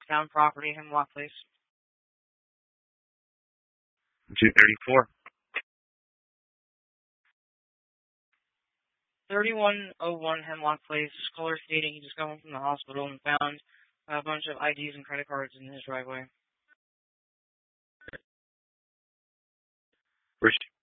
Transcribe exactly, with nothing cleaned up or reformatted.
Found property, Hemlock Place. two thirty-four. thirty-one oh one Hemlock Place. Caller stating he just got home from the hospital and found a bunch of I Ds and credit cards in his driveway. First